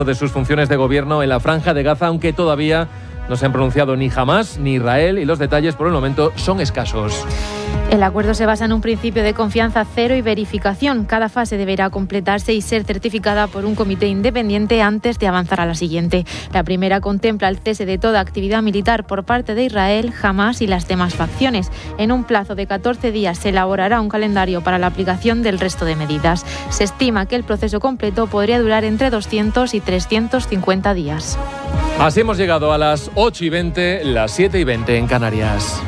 de sus funciones de gobierno en la Franja de Gaza, aunque todavía no se han pronunciado ni Hamás ni Israel y los detalles por el momento son escasos. El acuerdo se basa en un principio de confianza cero y verificación. Cada fase deberá completarse y ser certificada por un comité independiente antes de avanzar a la siguiente. La primera contempla el cese de toda actividad militar por parte de Israel, Hamás y las demás facciones. En un plazo de 14 días se elaborará un calendario para la aplicación del resto de medidas. Se estima que el proceso completo podría durar entre 200 y 350 días. Así hemos llegado a las 8:20, las 7:20 en Canarias.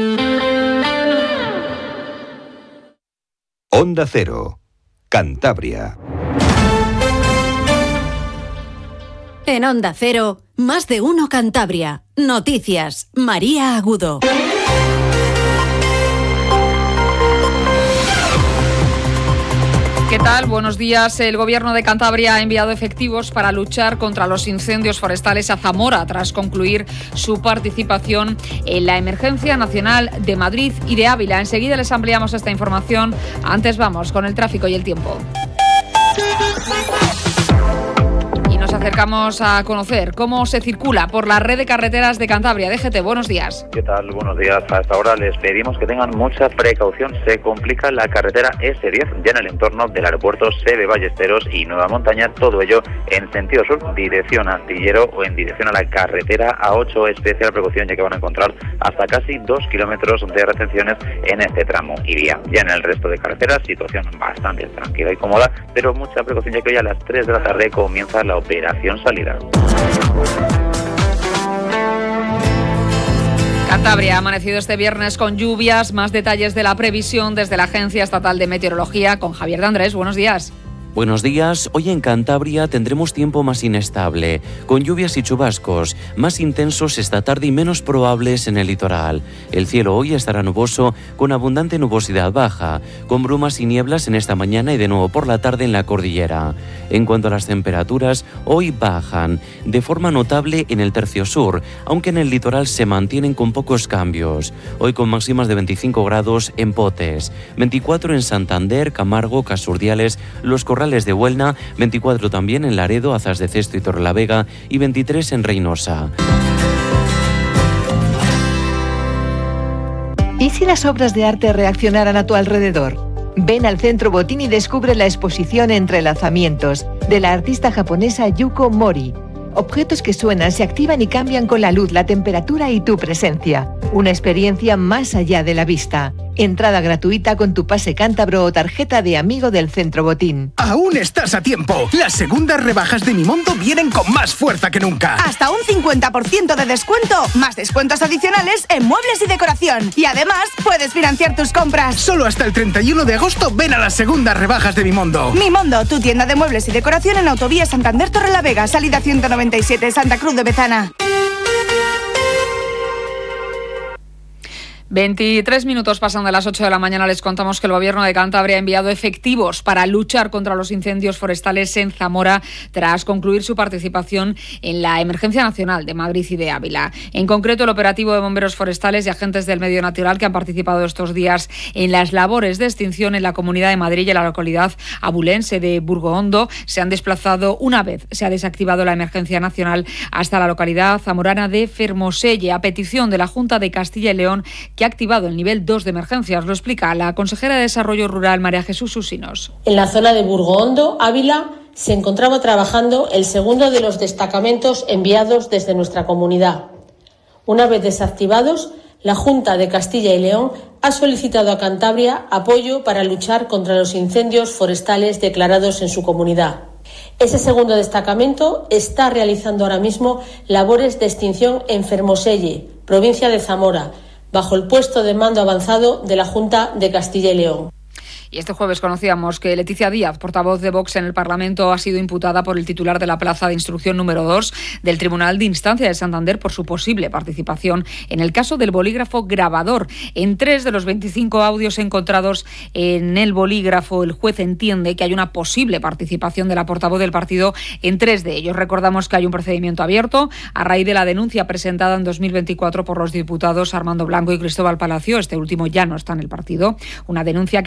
Onda Cero, Cantabria. En Onda Cero, más de uno Cantabria. Noticias, María Agudo. ¿Qué tal? Buenos días. El Gobierno de Cantabria ha enviado efectivos para luchar contra los incendios forestales a Zamora tras concluir su participación en la Emergencia Nacional de Madrid y de Ávila. Enseguida les ampliamos esta información. Antes vamos con el tráfico y el tiempo. Nos acercamos a conocer cómo se circula por la red de carreteras de Cantabria. DGT, buenos días. ¿Qué tal? Buenos días. A esta hora les pedimos que tengan mucha precaución. Se complica la carretera S10 ya en el entorno del aeropuerto Seve Ballesteros y Nueva Montaña, todo ello en sentido sur, dirección a Astillero o en dirección a la carretera A8. Especial precaución ya que van a encontrar hasta casi 2 kilómetros de retenciones en este tramo y vía. Ya en el resto de carreteras, situación bastante tranquila y cómoda, pero mucha precaución ya que hoy a las 3 de la tarde comienza la operación salida. Cantabria ha amanecido este viernes con lluvias. Más detalles de la previsión desde la Agencia Estatal de Meteorología con Javier de Andrés. Buenos días. Buenos días. Hoy en Cantabria tendremos tiempo más inestable, con lluvias y chubascos, más intensos esta tarde y menos probables en el litoral. El cielo hoy estará nuboso, con abundante nubosidad baja, con brumas y nieblas en esta mañana y de nuevo por la tarde en la cordillera. En cuanto a las temperaturas, hoy bajan de forma notable en el tercio sur, aunque en el litoral se mantienen con pocos cambios. Hoy con máximas de 25 grados en Potes, 24 en Santander, Camargo, Casurdiales, Los Corrales de Huelna, 24 también en Laredo, Azas de Cesto y Torrelavega y 23 en Reynosa. ¿Y si las obras de arte reaccionaran a tu alrededor? Ven al Centro Botín y descubre la exposición Entrelazamientos de la artista japonesa Yuko Mori. Objetos que suenan, se activan y cambian con la luz, la temperatura y tu presencia. Una experiencia más allá de la vista. Entrada gratuita con tu pase cántabro o tarjeta de amigo del Centro Botín. ¡Aún estás a tiempo! Las segundas rebajas de Mimondo vienen con más fuerza que nunca. Hasta un 50% de descuento, más descuentos adicionales en muebles y decoración. Y además, puedes financiar tus compras. Solo hasta el 31 de agosto ven a las segundas rebajas de Mimondo. Mimondo, tu tienda de muebles y decoración en Autovía Santander Torrelavega, salida 197, Santa Cruz de Bezana. 23 minutos pasan de las 8 de la mañana. Les contamos que el Gobierno de Cantabria ha enviado efectivos para luchar contra los incendios forestales en Zamora tras concluir su participación en la Emergencia Nacional de Madrid y de Ávila. En concreto, el operativo de bomberos forestales y agentes del medio natural que han participado estos días en las labores de extinción en la Comunidad de Madrid y en la localidad abulense de Burgohondo se han desplazado una vez se ha desactivado la Emergencia Nacional hasta la localidad zamorana de Fermoselle, a petición de la Junta de Castilla y León, que ha activado el nivel 2 de emergencias. Lo explica la consejera de Desarrollo Rural, María Jesús Usinos. En la zona de Burgohondo, Ávila, se encontraba trabajando el segundo de los destacamentos enviados desde nuestra comunidad. Una vez desactivados, la Junta de Castilla y León ha solicitado a Cantabria apoyo para luchar contra los incendios forestales declarados en su comunidad. Ese segundo destacamento está realizando ahora mismo labores de extinción en Fermoselle, provincia de Zamora, bajo el puesto de mando avanzado de la Junta de Castilla y León. Y este jueves conocíamos que Leticia Díaz, portavoz de Vox en el Parlamento, ha sido imputada por el titular de la plaza de instrucción número 2 del Tribunal de Instancia de Santander por su posible participación en el caso del bolígrafo grabador. En 3 de los 25 audios encontrados en el bolígrafo, el juez entiende que hay una posible participación de la portavoz del partido en 3 de ellos. Recordamos que hay un procedimiento abierto a raíz de la denuncia presentada en 2024 por los diputados Armando Blanco y Cristóbal Palacio. Este último ya no está en el partido. Una denuncia que se interpuso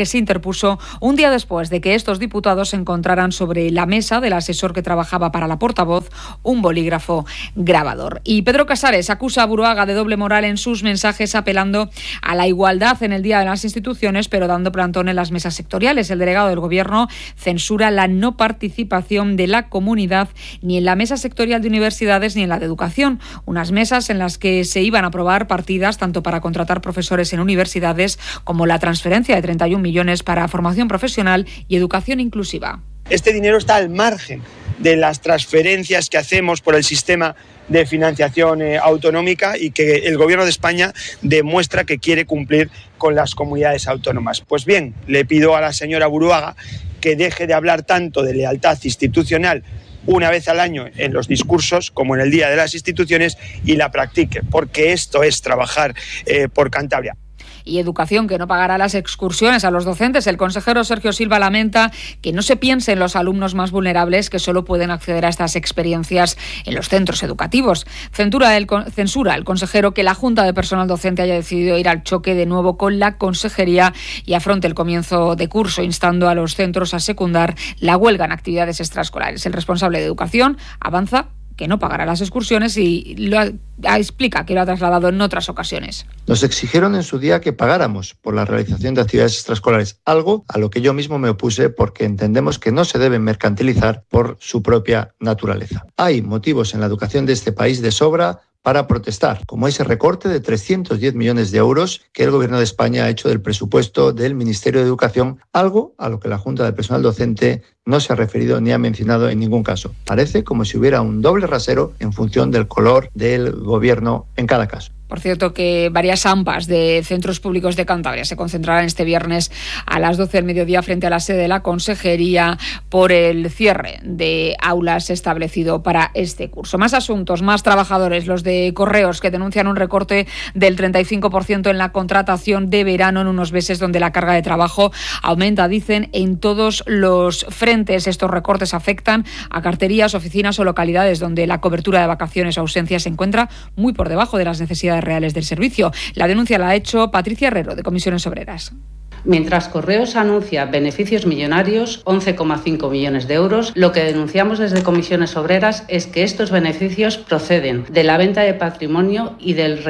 propuso un día después de que estos diputados encontraran sobre la mesa del asesor que trabajaba para la portavoz un bolígrafo grabador. Y Pedro Casares acusa a Buruaga de doble moral en sus mensajes, apelando a la igualdad en el Día de las Instituciones, pero dando plantón en las mesas sectoriales. El delegado del Gobierno censura la no participación de la comunidad ni en la mesa sectorial de universidades ni en la de educación. Unas mesas en las que se iban a aprobar partidas tanto para contratar profesores en universidades como la transferencia de 31 millones para formación profesional y educación inclusiva. Este dinero está al margen de las transferencias que hacemos por el sistema de financiación autonómica y que el Gobierno de España demuestra que quiere cumplir con las comunidades autónomas. Pues bien, le pido a la señora Buruaga que deje de hablar tanto de lealtad institucional una vez al año en los discursos como en el Día de las Instituciones y la practique, porque esto es trabajar por Cantabria. Y educación, que no pagará las excursiones a los docentes. El consejero Sergio Silva lamenta que no se piense en los alumnos más vulnerables que solo pueden acceder a estas experiencias en los centros educativos. Censura el consejero que la Junta de Personal Docente haya decidido ir al choque de nuevo con la consejería y afronte el comienzo de curso, instando a los centros a secundar la huelga en actividades extraescolares. El responsable de educación avanza que no pagará las excursiones y explica que lo ha trasladado en otras ocasiones. Nos exigieron en su día que pagáramos por la realización de actividades extraescolares, algo a lo que yo mismo me opuse porque entendemos que no se deben mercantilizar por su propia naturaleza. Hay motivos en la educación de este país de sobra para protestar, como ese recorte de 310 millones de euros que el Gobierno de España ha hecho del presupuesto del Ministerio de Educación, algo a lo que la Junta de Personal Docente no se ha referido ni ha mencionado en ningún caso. Parece como si hubiera un doble rasero en función del color del Gobierno en cada caso. Por cierto, que varias AMPAs de centros públicos de Cantabria se concentrarán este viernes a las 12 del mediodía frente a la sede de la Consejería por el cierre de aulas establecido para este curso. Más asuntos, más trabajadores, los de Correos, que denuncian un recorte del 35% en la contratación de verano en unos meses donde la carga de trabajo aumenta, dicen, en todos los frentes. Estos recortes afectan a carterías, oficinas o localidades donde la cobertura de vacaciones o ausencias se encuentra muy por debajo de las necesidades reales del servicio. La denuncia la ha hecho Patricia Herrero, de Comisiones Obreras. Mientras Correos anuncia beneficios millonarios, 11,5 millones de euros, lo que denunciamos desde Comisiones Obreras es que estos beneficios proceden de la venta de patrimonio y del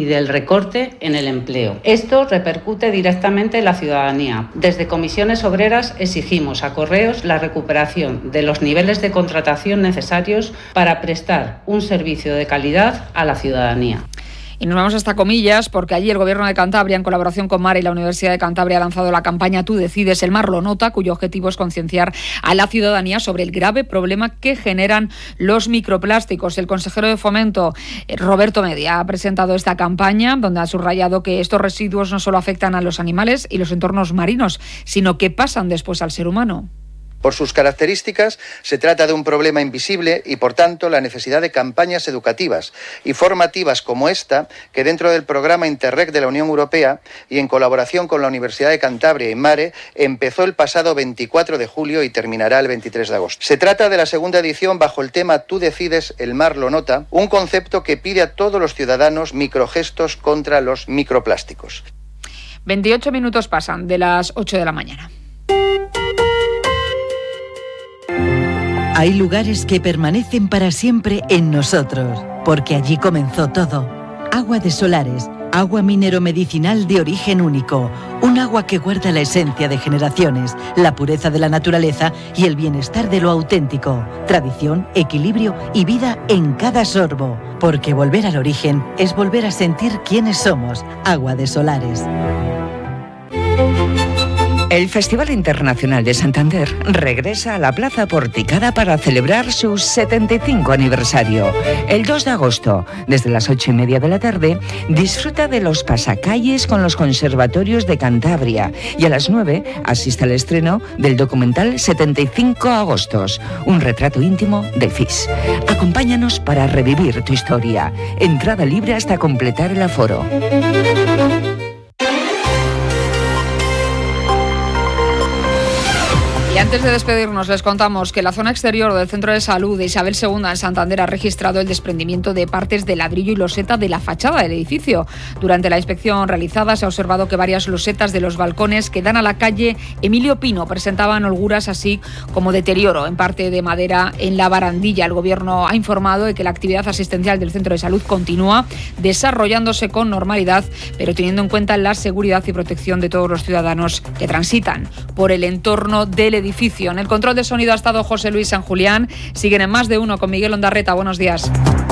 recorte en el empleo. Esto repercute directamente en la ciudadanía. Desde Comisiones Obreras exigimos a Correos la recuperación de los niveles de contratación necesarios para prestar un servicio de calidad a la ciudadanía. Y nos vamos hasta Comillas, porque allí el Gobierno de Cantabria, en colaboración con Mare y la Universidad de Cantabria, ha lanzado la campaña Tú decides. El mar lo nota, cuyo objetivo es concienciar a la ciudadanía sobre el grave problema que generan los microplásticos. El consejero de Fomento, Roberto Media, ha presentado esta campaña, donde ha subrayado que estos residuos no solo afectan a los animales y los entornos marinos, sino que pasan después al ser humano. Por sus características, se trata de un problema invisible y, por tanto, la necesidad de campañas educativas y formativas como esta, que dentro del programa Interreg de la Unión Europea y en colaboración con la Universidad de Cantabria y Mare, empezó el pasado 24 de julio y terminará el 23 de agosto. Se trata de la segunda edición bajo el tema Tú decides, el mar lo nota, un concepto que pide a todos los ciudadanos microgestos contra los microplásticos. 28 minutos pasan de las 8 de la mañana. Hay lugares que permanecen para siempre en nosotros, porque allí comenzó todo. Agua de Solares, agua minero-medicinal de origen único, un agua que guarda la esencia de generaciones, la pureza de la naturaleza y el bienestar de lo auténtico, tradición, equilibrio y vida en cada sorbo, porque volver al origen es volver a sentir quiénes somos. Agua de Solares. El Festival Internacional de Santander regresa a la Plaza Porticada para celebrar su 75 aniversario. El 2 de agosto, desde las 8:30 de la tarde, disfruta de los pasacalles con los conservatorios de Cantabria y a las 9 asiste al estreno del documental 75 Agostos, un retrato íntimo del FIS. Acompáñanos para revivir tu historia. Entrada libre hasta completar el aforo. Antes de despedirnos, les contamos que la zona exterior del Centro de Salud de Isabel II en Santander ha registrado el desprendimiento de partes de ladrillo y loseta de la fachada del edificio. Durante la inspección realizada se ha observado que varias losetas de los balcones que dan a la calle Emilio Pino presentaban holguras, así como deterioro en parte de madera en la barandilla. El Gobierno ha informado de que la actividad asistencial del Centro de Salud continúa desarrollándose con normalidad, pero teniendo en cuenta la seguridad y protección de todos los ciudadanos que transitan por el entorno del edificio. En el control de sonido ha estado José Luis San Julián. Siguen en Más de Uno con Miguel Ondarreta. Buenos días.